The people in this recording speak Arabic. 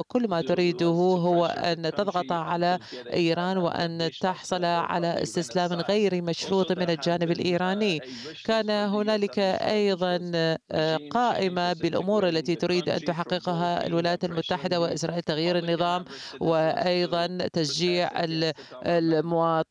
كل ما تريده هو أن تضغط على إيران وأن تحصل على استسلام غير مشروط من الجانب الإيراني. كان هنالك أيضًا قائمة بالأمور التي تريد أن تحققها الولايات المتحدة وإسرائيل: تغيير النظام، وأيضًا تشجيع المواطنين